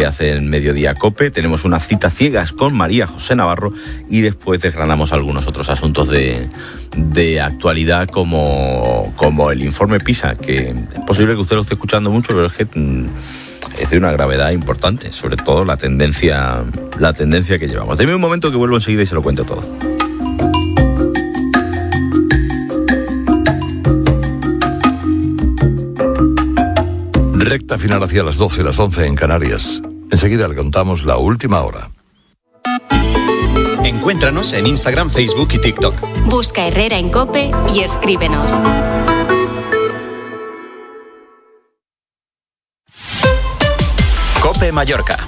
hace el Mediodía COPE. Tenemos una cita ciegas con María José Navarro y después desgranamos algunos otros asuntos de actualidad como el informe PISA, que es posible que usted lo esté escuchando mucho, pero es que es de una gravedad importante, sobre todo la tendencia que llevamos. Deme un momento que vuelvo enseguida y se lo cuento todo. Recta final hacia las 12, las 11 en Canarias. Enseguida le contamos la última hora. Encuéntranos en Instagram, Facebook y TikTok. Busca Herrera en COPE y escríbenos. COPE Mallorca.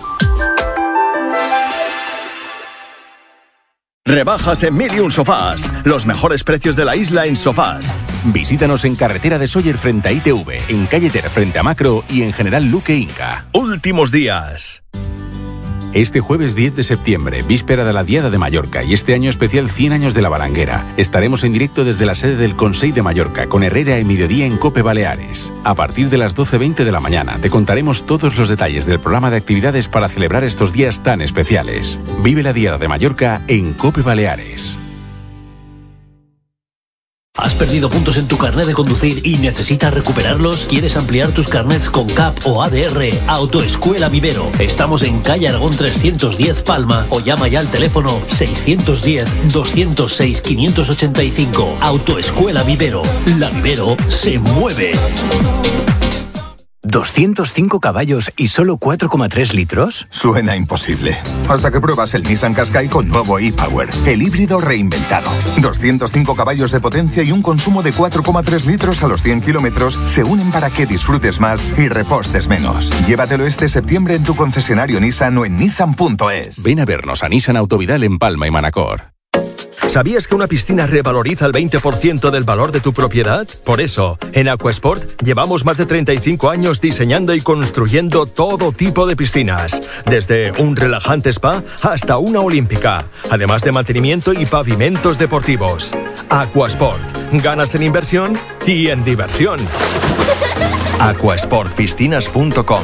Rebajas en 1001 Sofás. Los mejores precios de la isla en sofás. Visítanos en Carretera de Sóller frente a ITV, en Calle Ter frente a Macro y en General Luque Inca. Últimos días. Este jueves 10 de septiembre, víspera de la Diada de Mallorca y este año especial 100 años de la Balanguera, estaremos en directo desde la sede del Consell de Mallorca con Herrera en Mediodía en COPE Baleares. A partir de las 12:20 de la mañana te contaremos todos los detalles del programa de actividades para celebrar estos días tan especiales. Vive la Diada de Mallorca en COPE Baleares. ¿Has perdido puntos en tu carnet de conducir y necesitas recuperarlos? ¿Quieres ampliar tus carnets con CAP o ADR? Autoescuela Vivero. Estamos en calle Aragón 310 Palma o llama ya al teléfono 610-206-585. Autoescuela Vivero. La Vivero se mueve. 205 caballos y solo 4,3 litros. Suena imposible. Hasta que pruebas el Nissan Qashqai con nuevo e-Power, el híbrido reinventado. 205 caballos de potencia y un consumo de 4,3 litros a los 100 kilómetros se unen para que disfrutes más y repostes menos. Llévatelo este septiembre en tu concesionario Nissan o en nissan.es. Ven a vernos a Nissan Autovidal en Palma y Manacor. ¿Sabías que una piscina revaloriza el 20% del valor de tu propiedad? Por eso, en Aquasport llevamos más de 35 años diseñando y construyendo todo tipo de piscinas, desde un relajante spa hasta una olímpica, además de mantenimiento y pavimentos deportivos. Aquasport, ganas en inversión y en diversión. Aquasportpiscinas.com.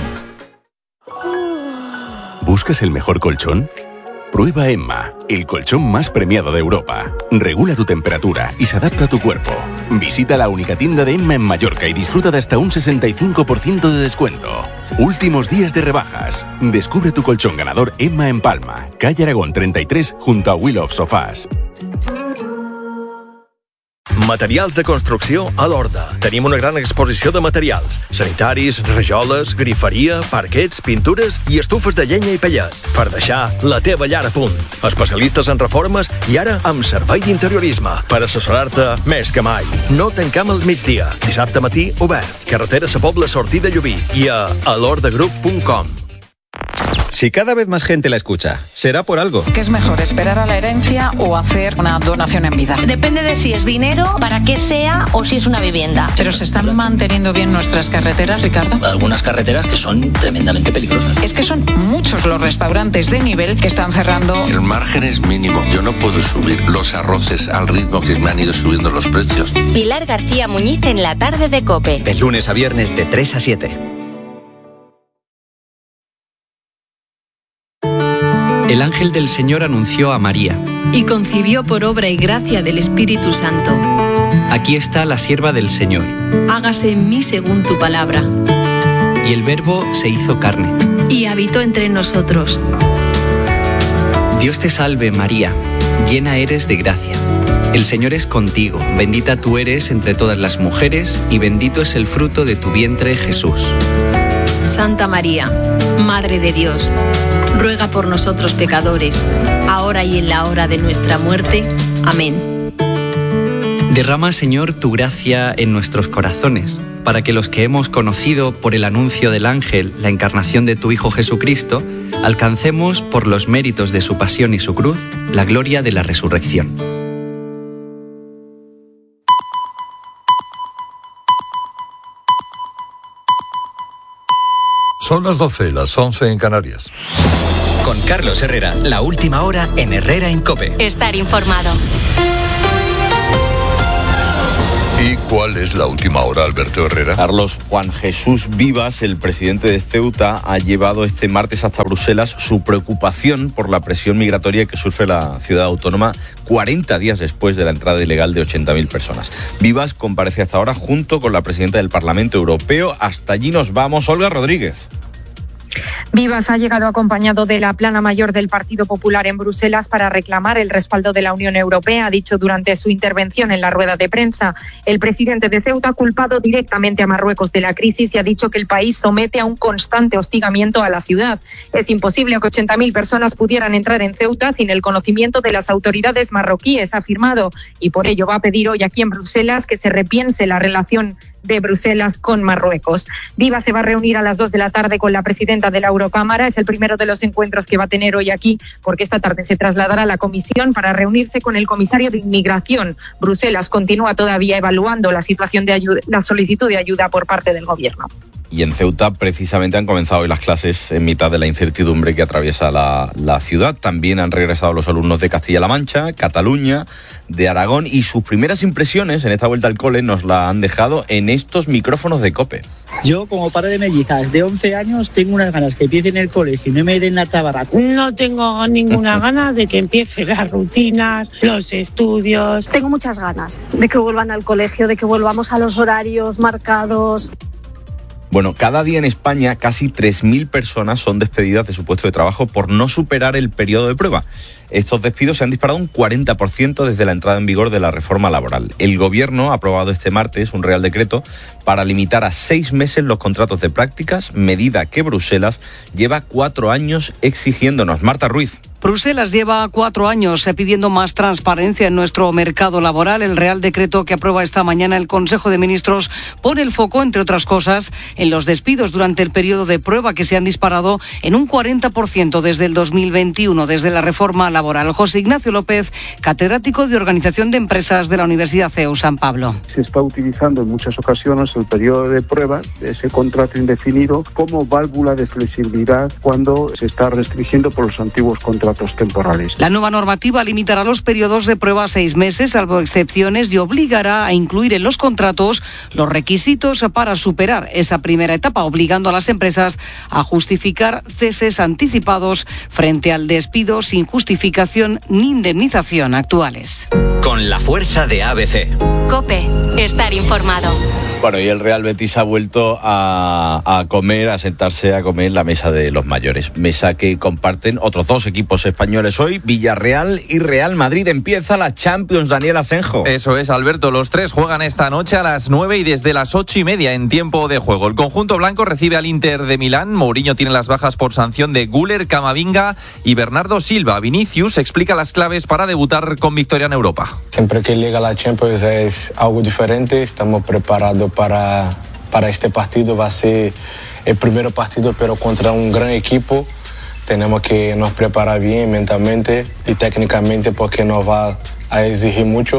¿Buscas el mejor colchón? Prueba Emma, el colchón más premiado de Europa. Regula tu temperatura y se adapta a tu cuerpo. Visita la única tienda de Emma en Mallorca y disfruta de hasta un 65% de descuento. Últimos días de rebajas. Descubre tu colchón ganador Emma en Palma, calle Aragón 33, junto a Will of Sofás. Materials de construcció a l'Horda. Tenim una gran exposició de materials. Sanitaris, rajoles, griferia, parquets, pintures i estufes de llenya i pellet. Per deixar la teva llar a punt. Especialistes en reformes i ara amb servei d'interiorisme. Per assessorar-te més que mai. No tancam al migdia. Dissabte matí obert. Carretera Sa Pobla sortida Llubí i a alordagroup.com. Si cada vez más gente la escucha, será por algo. ¿Qué es mejor, esperar a la herencia o hacer una donación en vida? Depende de si es dinero, para qué sea o si es una vivienda. ¿Pero se están manteniendo bien nuestras carreteras, Ricardo? Algunas carreteras que son tremendamente peligrosas. Es que son muchos los restaurantes de nivel que están cerrando. El margen es mínimo. Yo no puedo subir los arroces al ritmo que me han ido subiendo los precios. Pilar García Muñiz en la tarde de COPE. De lunes a viernes de 3 a 7. El ángel del Señor anunció a María. Y concibió por obra y gracia del Espíritu Santo. Aquí está la sierva del Señor. Hágase en mí según tu palabra. Y el Verbo se hizo carne. Y habitó entre nosotros. Dios te salve, María, llena eres de gracia. El Señor es contigo, bendita tú eres entre todas las mujeres, y bendito es el fruto de tu vientre, Jesús. Santa María, Madre de Dios, ruega por nosotros pecadores, ahora y en la hora de nuestra muerte. Amén. Derrama, Señor, tu gracia en nuestros corazones, para que los que hemos conocido por el anuncio del ángel la encarnación de tu Hijo Jesucristo, alcancemos, por los méritos de su pasión y su cruz, la gloria de la resurrección. Son las 12, las 11 en Canarias. Con Carlos Herrera, la última hora en Herrera en COPE. Estar informado. Y ¿Cuál es la última hora, Alberto Herrera? Carlos, Juan Jesús Vivas, el presidente de Ceuta, ha llevado este martes hasta Bruselas su preocupación por la presión migratoria que sufre la ciudad autónoma 40 días después de la entrada ilegal de 80.000 personas. Vivas comparece hasta ahora junto con la presidenta del Parlamento Europeo. Hasta allí nos vamos, Olga Rodríguez. Vivas ha llegado acompañado de la plana mayor del Partido Popular en Bruselas para reclamar el respaldo de la Unión Europea, ha dicho durante su intervención en la rueda de prensa. El presidente de Ceuta ha culpado directamente a Marruecos de la crisis y ha dicho que el país somete a un constante hostigamiento a la ciudad. Es imposible que 80.000 personas pudieran entrar en Ceuta sin el conocimiento de las autoridades marroquíes, ha afirmado, y por ello va a pedir hoy aquí en Bruselas que se repiense la relación de Bruselas con Marruecos. Vivas se va a reunir a las 2 de la tarde con la presidenta de la Eurocámara. Es el primero de los encuentros que va a tener hoy aquí, porque esta tarde se trasladará a la comisión para reunirse con el comisario de Inmigración. Bruselas continúa todavía evaluando la situación de ayuda, la solicitud de ayuda por parte del gobierno. Y en Ceuta precisamente han comenzado hoy las clases en mitad de la incertidumbre que atraviesa la ciudad. También han regresado los alumnos de Castilla-La Mancha, Cataluña, de Aragón, y sus primeras impresiones en esta vuelta al cole nos la han dejado en estos micrófonos de COPE. Yo, como padre de mellizas de 11 años, tengo unas ganas que empiecen el colegio y no me den la tabarra. No tengo ninguna gana de que empiecen las rutinas, los estudios. Tengo muchas ganas de que vuelvan al colegio, de que volvamos a los horarios marcados. Bueno, cada día en España casi 3.000 personas son despedidas de su puesto de trabajo por no superar el periodo de prueba. Estos despidos se han disparado un 40% desde la entrada en vigor de la reforma laboral. El Gobierno ha aprobado este martes un Real Decreto para limitar a 6 meses los contratos de prácticas, medida que Bruselas lleva 4 años exigiéndonos. Marta Ruiz. Bruselas lleva 4 años pidiendo más transparencia en nuestro mercado laboral. El Real Decreto que aprueba esta mañana el Consejo de Ministros pone el foco, entre otras cosas, en los despidos durante el periodo de prueba, que se han disparado en un 40% desde el 2021, desde la reforma laboral. José Ignacio López, catedrático de Organización de Empresas de la Universidad CEU San Pablo. Se está utilizando en muchas ocasiones el periodo de prueba de ese contrato indefinido como válvula de flexibilidad cuando se está restringiendo por los antiguos contratos temporales. La nueva normativa limitará los periodos de prueba a 6 meses, salvo excepciones, y obligará a incluir en los contratos los requisitos para superar esa primera etapa, obligando a las empresas a justificar ceses anticipados frente al despido sin justificación ni indemnización actuales. Con la fuerza de ABC. COPE, estar informado. Bueno, y el Real Betis ha vuelto a comer, a sentarse a comer en la mesa de los mayores. Mesa que comparten otros 2 equipos españoles hoy, Villarreal y Real Madrid. Empieza la Champions, Daniel Asenjo. Eso es, Alberto. Los 3 juegan esta noche a las 9 y desde las 8:30 en tiempo de juego. El conjunto blanco recibe al Inter de Milán. Mourinho tiene las bajas por sanción de Güler, Camavinga y Bernardo Silva. Vinicius explica las claves para debutar con victoria en Europa. Siempre que llega la Champions es algo diferente. Estamos preparados para este partido. Va a ser el primer partido, pero contra un gran equipo. Tenemos que nos preparar bien mentalmente y técnicamente porque nos va a exigir mucho.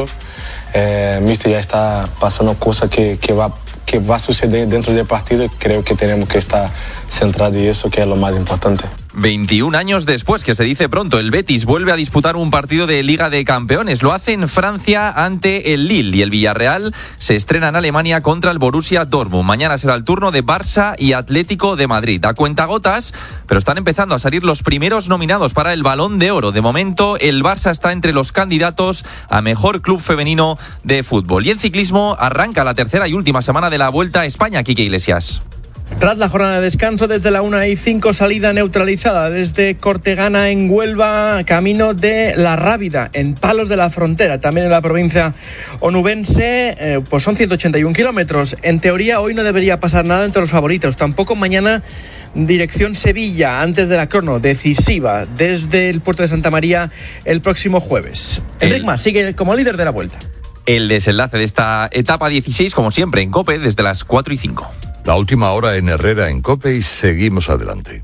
Mister ya está pasando cosas que va a suceder dentro del partido y creo que tenemos que estar centrados en eso, que es lo más importante. 21 años después, que se dice pronto, el Betis vuelve a disputar un partido de Liga de Campeones. Lo hace en Francia ante el Lille, y el Villarreal se estrena en Alemania contra el Borussia Dortmund. Mañana será el turno de Barça y Atlético de Madrid. A cuentagotas, pero están empezando a salir los primeros nominados para el Balón de Oro. De momento, el Barça está entre los candidatos a mejor club femenino de fútbol. Y en ciclismo arranca la tercera y última semana de la Vuelta a España. Quique Iglesias. Tras la jornada de descanso, desde la 1:05, salida neutralizada desde Cortegana en Huelva, camino de La Rábida, en Palos de la Frontera, también en la provincia onubense. Pues son 181 kilómetros. En teoría, hoy no debería pasar nada entre los favoritos. Tampoco mañana, dirección Sevilla, antes de la crono decisiva, desde el puerto de Santa María el próximo jueves. Enric Mas sigue como líder de la Vuelta. El desenlace de esta etapa 16, como siempre, en COPE, desde las 4:05. La última hora en Herrera en COPE y seguimos adelante.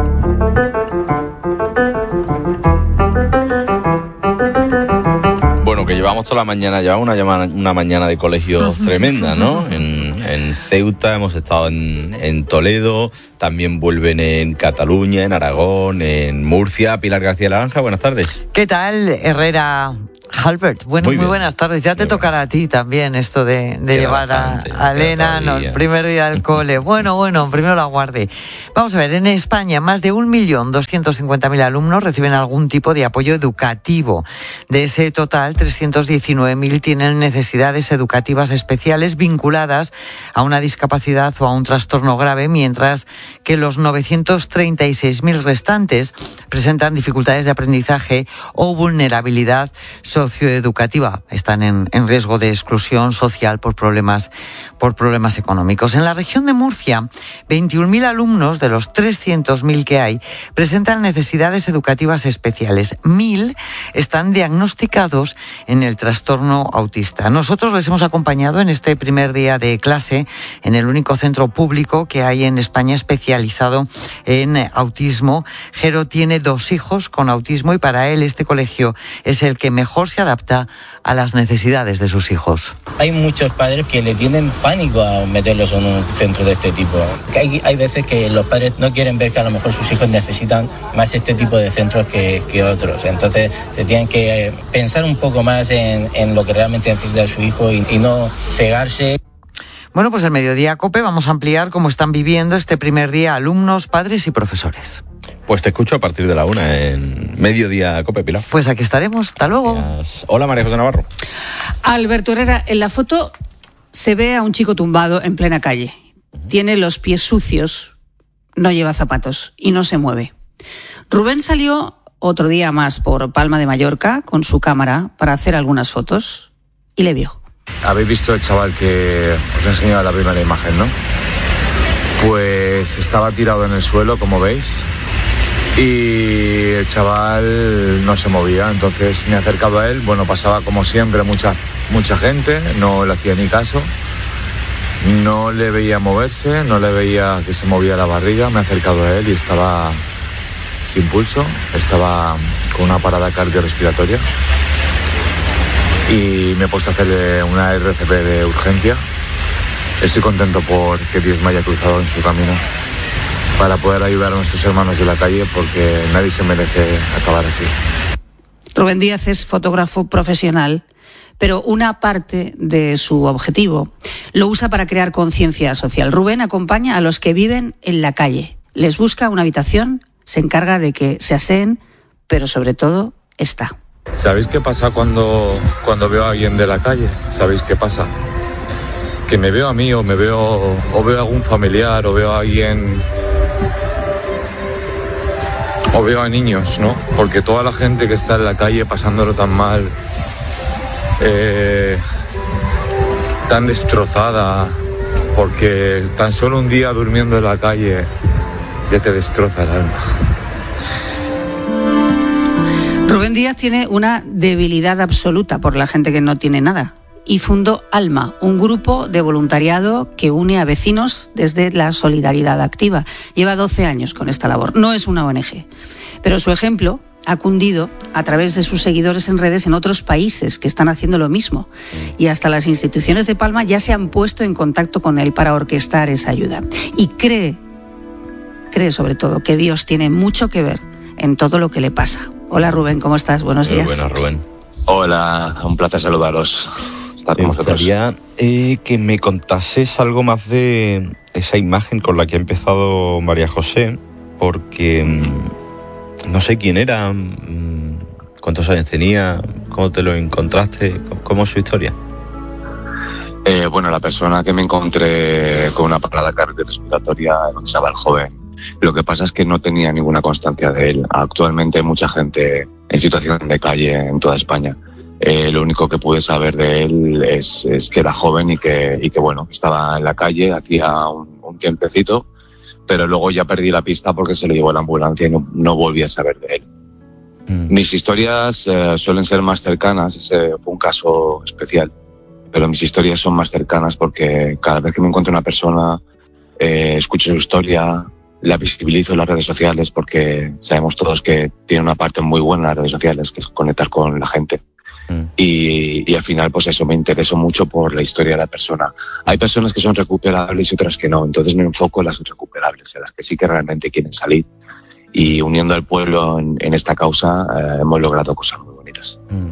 Bueno, que llevamos toda la mañana, una mañana de colegios tremenda, ¿no? En Ceuta, hemos estado en Toledo, también vuelven en Cataluña, en Aragón, en Murcia. Pilar García Laranja, buenas tardes. ¿Qué tal, Herrera? Albert, muy buenas tardes. Ya te tocará a ti también esto de llevar a Elena el primer día al cole. Bueno, primero la guarde. Vamos a ver, en España más de 1.250.000 alumnos reciben algún tipo de apoyo educativo. De ese total, 319.000 tienen necesidades educativas especiales vinculadas a una discapacidad o a un trastorno grave, mientras que los 936.000 restantes presentan dificultades de aprendizaje o vulnerabilidad socioeducativa. Están en riesgo de exclusión social por problemas económicos. En la región de Murcia, 21.000 alumnos de los 300.000 que hay presentan necesidades educativas especiales. 1.000 están diagnosticados en el trastorno autista. Nosotros les hemos acompañado en este primer día de clase en el único centro público que hay en España especializado en autismo. Jero tiene 2 hijos con autismo y para él este colegio es el que mejor se adapta a las necesidades de sus hijos. Hay muchos padres que le tienen pánico a meterlos en un centro de este tipo. Hay veces que los padres no quieren ver que a lo mejor sus hijos necesitan más este tipo de centros que otros. Entonces se tienen que pensar un poco más en lo que realmente necesita su hijo y no cegarse. Bueno, pues el Mediodía COPE vamos a ampliar cómo están viviendo este primer día alumnos, padres y profesores. Pues te escucho a partir de la 1 en Mediodía COPE, Pilar. Pues aquí estaremos. Hasta luego. Gracias. Hola, María José Navarro. Alberto Herrera, en la foto se ve a un chico tumbado en plena calle. Tiene los pies sucios, no lleva zapatos y no se mueve. Rubén salió otro día más por Palma de Mallorca con su cámara para hacer algunas fotos y le vio. Habéis visto el chaval que os he enseñado la primera imagen, ¿no? Pues estaba tirado en el suelo, como veis, y el chaval no se movía. Entonces me he acercado a él. Bueno, pasaba como siempre mucha gente, no le hacía ni caso, no le veía moverse, no le veía que se movía la barriga. Me he acercado a él y estaba sin pulso, estaba con una parada cardiorrespiratoria y me he puesto a hacerle una RCP de urgencia. Estoy contento porque Dios me haya cruzado en su camino para poder ayudar a nuestros hermanos de la calle, porque nadie se merece acabar así. Rubén Díaz es fotógrafo profesional, pero una parte de su objetivo lo usa para crear conciencia social. Rubén acompaña a los que viven en la calle, les busca una habitación, se encarga de que se aseen, pero sobre todo está. ¿Sabéis qué pasa cuando veo a alguien de la calle? ¿Sabéis qué pasa? Que me veo a mí o veo a algún familiar o veo a alguien o veo a niños, ¿no? Porque toda la gente que está en la calle pasándolo tan mal, tan destrozada, porque tan solo un día durmiendo en la calle ya te destroza el alma. Rubén Díaz tiene una debilidad absoluta por la gente que no tiene nada y fundó Alma, un grupo de voluntariado que une a vecinos desde la solidaridad activa. Lleva 12 años con esta labor. No es una ONG, pero su ejemplo ha cundido a través de sus seguidores en redes en otros países que están haciendo lo mismo. Y hasta las instituciones de Palma ya se han puesto en contacto con él para orquestar esa ayuda. Y cree sobre todo que Dios tiene mucho que ver en todo lo que le pasa. Hola Rubén, ¿cómo estás? Buenos días. Muy buenas, Rubén. Hola, un placer saludaros. Me gustaría que me contases algo más de esa imagen con la que ha empezado María José, porque no sé quién era, cuántos años tenía, cómo te lo encontraste, cómo es su historia. Bueno, la persona que me encontré con una parada cardiorrespiratoria era un chaval joven. Lo que pasa es que no tenía ninguna constancia de él. Actualmente hay mucha gente en situación de calle en toda España. Lo único que pude saber de él es que era joven y que bueno, estaba en la calle hacía un tiempecito, pero luego ya perdí la pista porque se le llevó la ambulancia y no volví a saber de él. Mis historias suelen ser más cercanas, ese fue un caso especial, pero mis historias son más cercanas porque cada vez que me encuentro una persona, escucho su historia, la visibilizo en las redes sociales, porque sabemos todos que tiene una parte muy buena en las redes sociales, que es conectar con la gente. Y al final, pues eso, me intereso mucho por la historia de la persona. Hay personas que son recuperables y otras que no, entonces me enfoco en las recuperables, en las que sí que realmente quieren salir. Y uniendo al pueblo en esta causa hemos logrado cosas muy bonitas.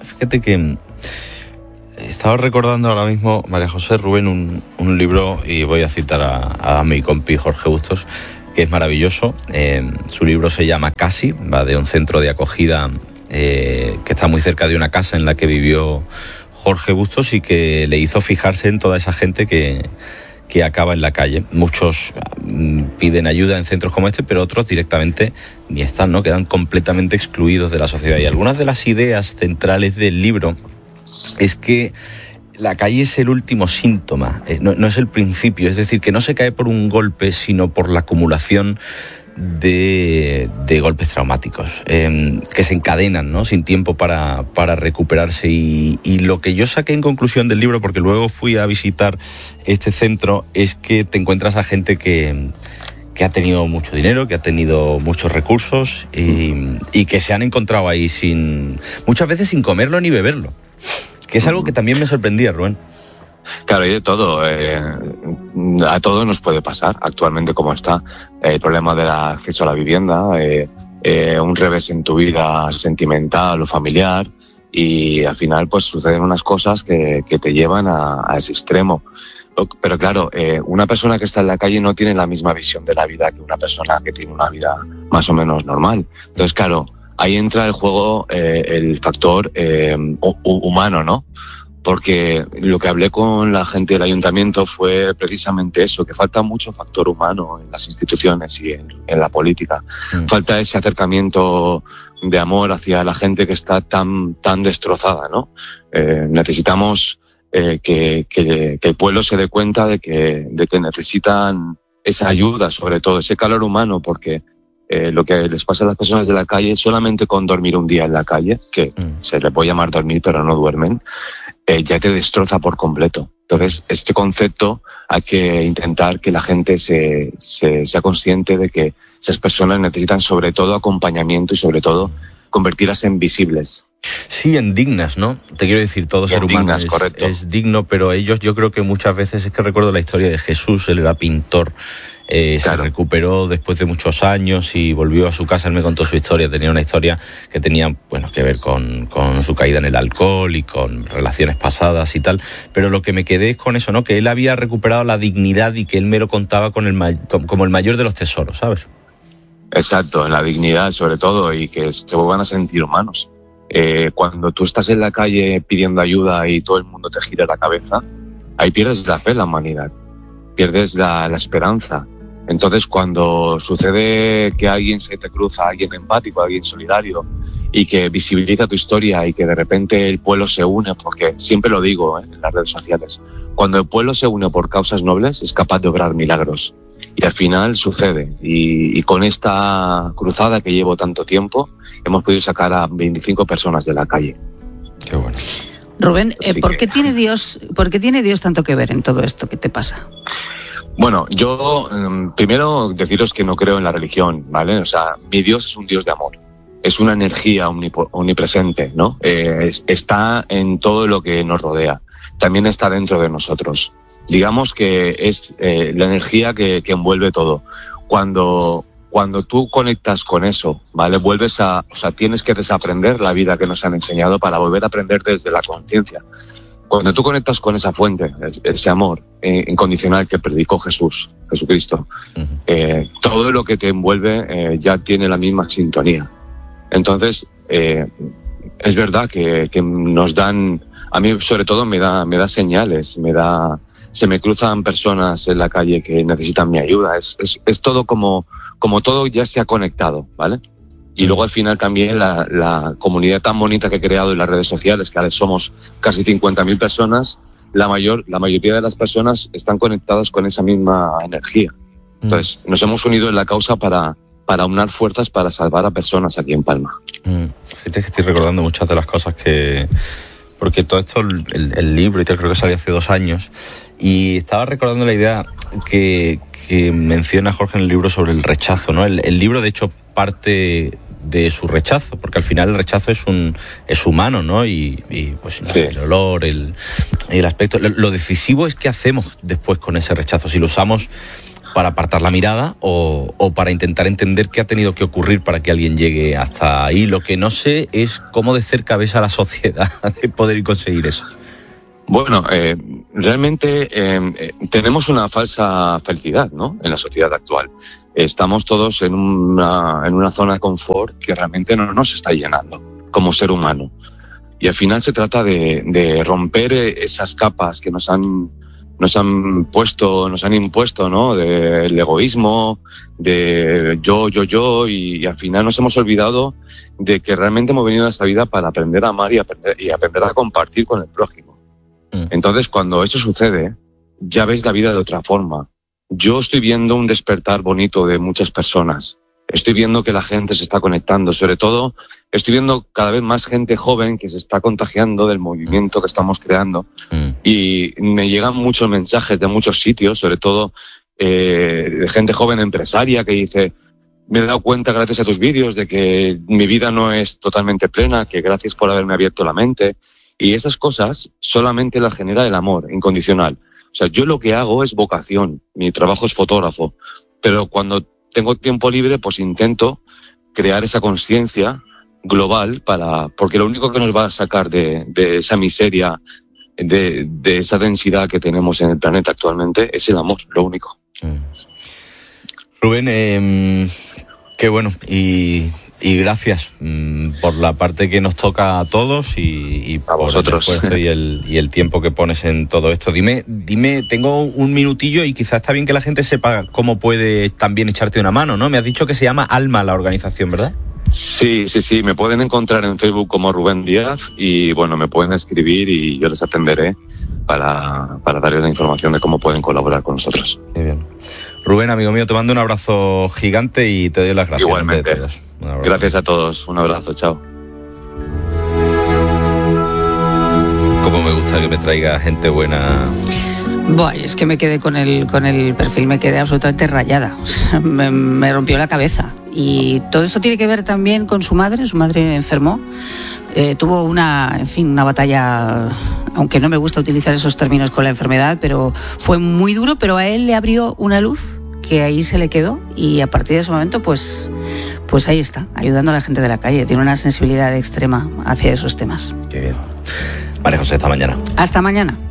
fíjate que estaba recordando ahora mismo, María José, Rubén, un libro, y voy a citar a mi compi Jorge Bustos, que es maravilloso. Su libro se llama Casi, va de un centro de acogida que está muy cerca de una casa en la que vivió Jorge Bustos y que le hizo fijarse en toda esa gente que acaba en la calle. Muchos piden ayuda en centros como este, pero otros directamente ni están, ¿no? Quedan completamente excluidos de la sociedad. Y algunas de las ideas centrales del libro es que la calle es el último síntoma, no es el principio. Es decir, que no se cae por un golpe, sino por la acumulación de golpes traumáticos que se encadenan, ¿no? Sin tiempo para recuperarse. Y lo que yo saqué en conclusión del libro, porque luego fui a visitar este centro, es que te encuentras a gente que ha tenido mucho dinero, que ha tenido muchos recursos y que se han encontrado ahí muchas veces sin comerlo ni beberlo, que es algo que también me sorprendía, Rubén. Claro, hay de todo. A todos nos puede pasar actualmente como está. El problema del acceso a la vivienda, un revés en tu vida sentimental o familiar, y al final pues suceden unas cosas que te llevan a ese extremo. Pero claro, una persona que está en la calle no tiene la misma visión de la vida que una persona que tiene una vida más o menos normal. Entonces, claro, ahí entra el juego el factor humano, ¿no? Porque lo que hablé con la gente del ayuntamiento fue precisamente eso, que falta mucho factor humano en las instituciones y en la política. Falta ese acercamiento de amor hacia la gente que está tan destrozada, ¿no? Necesitamos que el pueblo se dé cuenta de que necesitan esa ayuda, sobre todo ese calor humano, porque lo que les pasa a las personas de la calle, solamente con dormir un día en la calle, que se les puede llamar dormir pero no duermen, ya te destroza por completo. Entonces, este concepto hay que intentar que la gente sea consciente de que esas personas necesitan sobre todo acompañamiento y sobre todo convertirlas en visibles. Sí, en dignas, ¿no? Te quiero decir, todo ser humano es digno, pero ellos, yo creo que muchas veces, es que recuerdo la historia de Jesús, él era pintor, claro. Se recuperó después de muchos años y volvió a su casa. Él me contó su historia, tenía una historia que tenía, bueno, que ver con su caída en el alcohol y con relaciones pasadas y tal, pero lo que me quedé es con eso, ¿no? Que él había recuperado la dignidad y que él me lo contaba como el mayor de los tesoros, ¿sabes? Exacto, la dignidad sobre todo, y que se vuelvan a sentir humanos. Cuando tú estás en la calle pidiendo ayuda y todo el mundo te gira la cabeza, ahí pierdes la fe en la humanidad, pierdes la esperanza. Entonces, cuando sucede que alguien se te cruza, alguien empático, alguien solidario, y que visibiliza tu historia y que de repente el pueblo se une, porque siempre lo digo en las redes sociales, cuando el pueblo se une por causas nobles es capaz de obrar milagros. Y al final sucede. Y con esta cruzada que llevo tanto tiempo, hemos podido sacar a 25 personas de la calle. Qué bueno. Rubén, ¿por qué tiene Dios tanto que ver en todo esto que te pasa? Bueno, yo primero deciros que no creo en la religión, ¿vale? O sea, mi Dios es un Dios de amor. Es una energía omnipresente, ¿no? Está en todo lo que nos rodea. También está dentro de nosotros. Digamos que es la energía que envuelve todo. Cuando tú conectas con eso, ¿vale? Tienes que desaprender la vida que nos han enseñado para volver a aprender desde la conciencia. Cuando tú conectas con esa fuente, ese amor incondicional que predicó Jesucristo, todo lo que te envuelve ya tiene la misma sintonía. Entonces, es verdad que nos dan, a mí sobre todo me da señales, se me cruzan personas en la calle que necesitan mi ayuda. Es todo como todo ya se ha conectado, ¿vale? Y luego al final también la comunidad tan bonita que he creado en las redes sociales, que ahora somos casi 50.000 personas, la mayoría de las personas están conectadas con esa misma energía. Entonces, nos hemos unido en la causa para aunar fuerzas para salvar a personas aquí en Palma. Fíjate que estoy recordando muchas de las cosas porque todo esto, el libro y tal, creo que salió hace 2 años, y estaba recordando la idea que menciona Jorge en el libro sobre el rechazo, ¿no? El libro, de hecho, parte de su rechazo, porque al final el rechazo es humano, ¿no? Y pues no sé, el olor, el aspecto. Lo decisivo es qué hacemos después con ese rechazo, si lo usamos para apartar la mirada o para intentar entender qué ha tenido que ocurrir para que alguien llegue hasta ahí. Lo que no sé es cómo de cerca ves a la sociedad de poder conseguir eso. Bueno, realmente tenemos una falsa felicidad, ¿no?, en la sociedad actual. Estamos todos en una zona de confort que realmente no nos está llenando como ser humano. Y al final se trata de romper esas capas que nos han impuesto, ¿no?, del egoísmo, de yo, y al final nos hemos olvidado de que realmente hemos venido a esta vida para aprender a amar y aprender a compartir con el prójimo. Entonces, cuando eso sucede, ya ves la vida de otra forma. Yo estoy viendo un despertar bonito de muchas personas. Estoy viendo que la gente se está conectando. Sobre todo, estoy viendo cada vez más gente joven que se está contagiando del movimiento que estamos creando. Y me llegan muchos mensajes de muchos sitios, sobre todo de gente joven empresaria que dice: me he dado cuenta gracias a tus vídeos de que mi vida no es totalmente plena, que gracias por haberme abierto la mente. Y esas cosas solamente las genera el amor incondicional. O sea, yo lo que hago es vocación, mi trabajo es fotógrafo, pero cuando tengo tiempo libre, pues intento crear esa conciencia global porque lo único que nos va a sacar de esa miseria, de esa densidad que tenemos en el planeta actualmente, es el amor, lo único. Rubén, qué bueno, y gracias por la parte que nos toca a todos y a vosotros. El esfuerzo y el tiempo que pones en todo esto. Dime, tengo un minutillo y quizás está bien que la gente sepa cómo puede también echarte una mano, ¿no? Me has dicho que se llama Alma la organización, ¿verdad? Sí, me pueden encontrar en Facebook como Rubén Díaz y bueno, me pueden escribir y yo les atenderé para darles la información de cómo pueden colaborar con nosotros. Muy bien. Rubén, amigo mío, te mando un abrazo gigante y te doy las gracias. Igualmente. Gracias a todos. Un abrazo. Chao. Como me gusta que me traiga gente buena. Bueno, es que me quedé con el perfil, me quedé absolutamente rayada. O sea, me rompió la cabeza. Y todo esto tiene que ver también con su madre. Su madre enfermó. Tuvo una batalla, aunque no me gusta utilizar esos términos con la enfermedad, pero fue muy duro, pero a él le abrió una luz que ahí se le quedó y a partir de ese momento pues ahí está, ayudando a la gente de la calle. Tiene una sensibilidad extrema hacia esos temas. Qué bien. María José, hasta mañana. Hasta mañana.